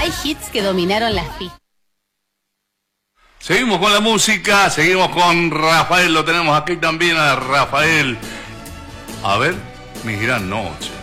hay hits que dominaron las pistas. Seguimos con la música, seguimos con Rafael, lo tenemos aquí también a Rafael. A ver, mi gran noche.